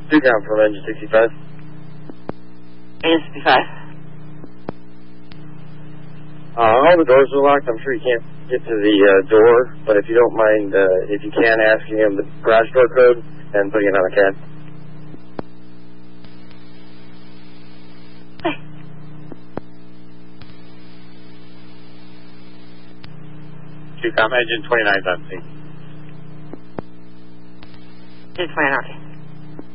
2 count from engine 65. Engine 65. All the doors are locked. I'm sure you can't get to the door, but if you don't mind, if you can, asking him the garage door code and putting it on a CAD. Hey. Engine 29's on scene. Engine 29, okay.